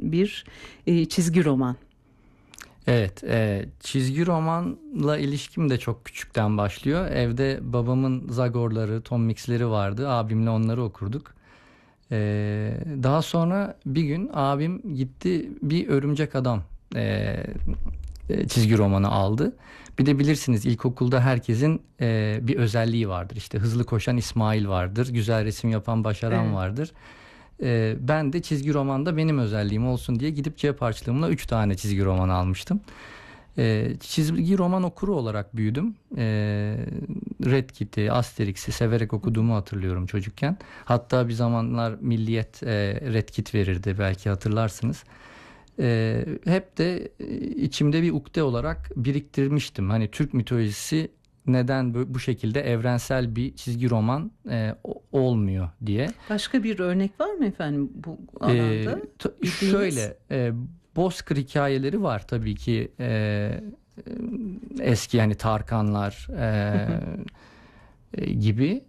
bir çizgi roman. Evet, çizgi romanla ilişkim de çok küçükten başlıyor. Evde babamın Zagor'ları, Tom Mix'leri vardı. Abimle onları okurduk. Daha sonra bir gün abim gitti bir Örümcek Adam çizgi romanı aldı. Bir de bilirsiniz ilkokulda herkesin bir özelliği vardır. İşte hızlı koşan İsmail vardır, güzel resim yapan Başaran Evet. vardır. Ben de çizgi romanda benim özelliğim olsun diye gidip cep harçlığımla 3 tane çizgi roman almıştım. Çizgi roman okuru olarak büyüdüm. Red Kit'i, Asterix'i severek okuduğumu hatırlıyorum çocukken. Hatta bir zamanlar Milliyet Red Kit verirdi, belki hatırlarsınız. Hep de içimde bir ukde olarak biriktirmiştim. Hani Türk mitolojisi neden bu şekilde evrensel bir çizgi roman olmuyor diye. Başka bir örnek var mı efendim bu alanda? Şöyle Bozkır hikayeleri var tabii ki, eski hani Tarkanlar gibi,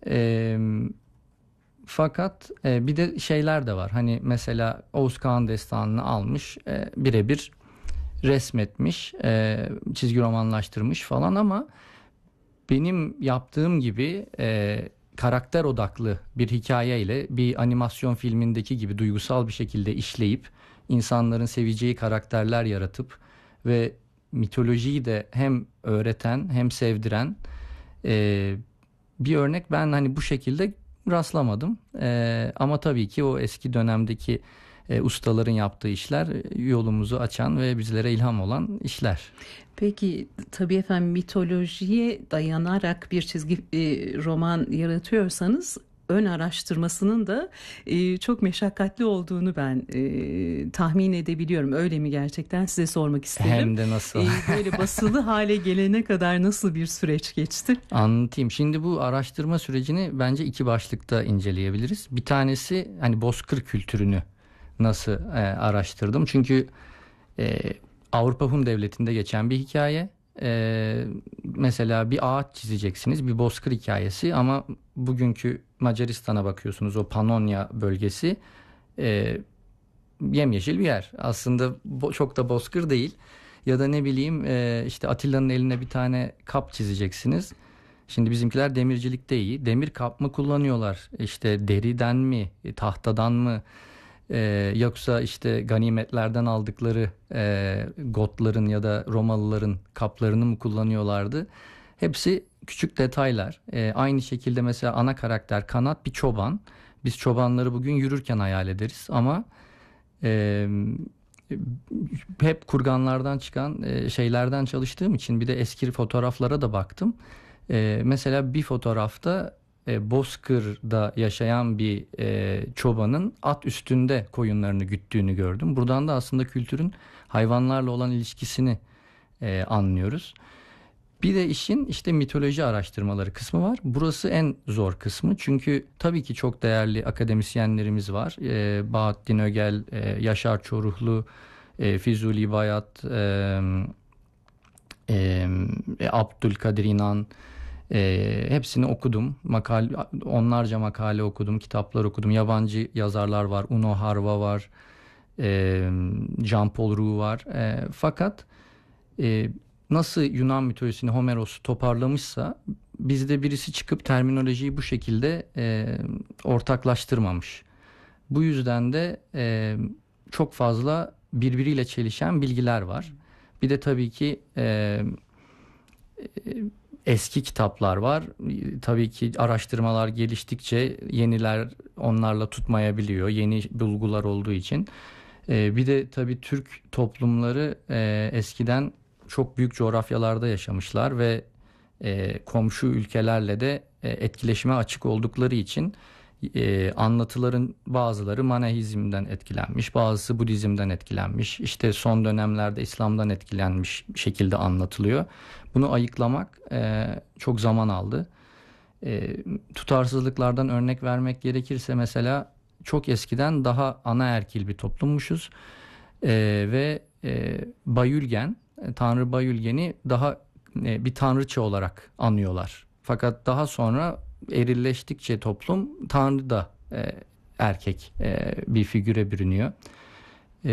fakat bir de şeyler de var. Hani mesela Oğuz Kağan Destanı'nı almış, birebir resmetmiş, çizgi romanlaştırmış falan, ama benim yaptığım gibi karakter odaklı bir hikayeyle bir animasyon filmindeki gibi duygusal bir şekilde işleyip insanların seveceği karakterler yaratıp ve mitolojiyi de hem öğreten hem sevdiren bir örnek ben hani bu şekilde rastlamadım. Ama tabii ki o eski dönemdeki ustaların yaptığı işler yolumuzu açan ve bizlere ilham olan işler. Peki tabii efendim, mitolojiye dayanarak bir çizgi roman yaratıyorsanız ön araştırmasının da çok meşakkatli olduğunu ben tahmin edebiliyorum. Öyle mi gerçekten, size sormak isterim. Hem de nasıl? Böyle basılı hale gelene kadar nasıl bir süreç geçti? Anlatayım. Şimdi bu araştırma sürecini bence iki başlıkta inceleyebiliriz. Bir tanesi hani Bozkır kültürünü nasıl araştırdım. Çünkü Avrupa Hun Devleti'nde geçen bir hikaye. Mesela bir ağaç çizeceksiniz, bir bozkır hikayesi, ama bugünkü Macaristan'a bakıyorsunuz, o Panonya bölgesi yemyeşil bir yer. Aslında çok da bozkır değil. Ya da ne bileyim, işte Atilla'nın eline bir tane kap çizeceksiniz. Şimdi bizimkiler demircilikte iyi. Demir kap mı kullanıyorlar? İşte deriden mi, tahtadan mı? Yoksa işte ganimetlerden aldıkları Gotların ya da Romalıların kaplarını mı kullanıyorlardı? Hepsi küçük detaylar. Aynı şekilde mesela ana karakter Kanat bir çoban. Biz çobanları bugün yürürken hayal ederiz, ama hep kurganlardan çıkan şeylerden çalıştığım için bir de eski fotoğraflara da baktım. Mesela bir fotoğrafta Bozkır'da yaşayan bir çobanın at üstünde koyunlarını güttüğünü gördüm. Buradan da aslında kültürün hayvanlarla olan ilişkisini anlıyoruz. Bir de işin işte mitoloji araştırmaları kısmı var. Burası en zor kısmı. Çünkü tabii ki çok değerli akademisyenlerimiz var. Bahattin Ögel, Yaşar Çoruhlu, Fizuli Bayat, Abdülkadir İnan. Hepsini okudum. Onlarca makale okudum, kitaplar okudum. Yabancı yazarlar var. Uno Harva var. Jean-Paul Roux var. Fakat nasıl Yunan mitolojisini Homeros toparlamışsa bizde birisi çıkıp terminolojiyi bu şekilde ortaklaştırmamış. Bu yüzden de çok fazla birbiriyle çelişen bilgiler var. Bir de tabii ki eski kitaplar var. Tabii ki araştırmalar geliştikçe yeniler onlarla tutmayabiliyor. Yeni bulgular olduğu için. Bir de tabii Türk toplumları eskiden çok büyük coğrafyalarda yaşamışlar ve komşu ülkelerle de etkileşime açık oldukları için anlatıların bazıları Manihizm'den etkilenmiş, bazısı Budizm'den etkilenmiş. İşte son dönemlerde İslam'dan etkilenmiş şekilde anlatılıyor. Bunu ayıklamak çok zaman aldı. Tutarsızlıklardan örnek vermek gerekirse mesela çok eskiden daha anaerkil bir toplummuşuz. Ve Bayülgen, Tanrı Bayülgen'i daha bir tanrıça olarak anıyorlar. Fakat daha sonra erilleştikçe toplum Tanrı da erkek bir figüre bürünüyor.